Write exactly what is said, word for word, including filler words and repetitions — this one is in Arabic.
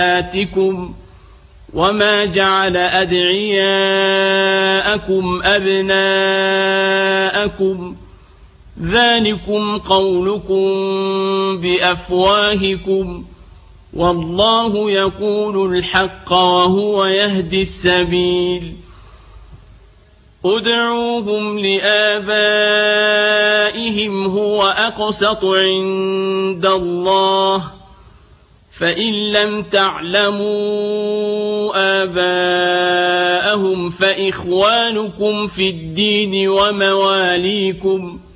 آتكم وما جعل أدعياءكم أبناءكم ذلكم قولكم بأفواهكم والله يقول الحق وهو يهدي السبيل ادعوهم لآبائهم هو أقسط عند الله فإن لم تعلموا آباءهم فإخوانكم في الدين ومواليكم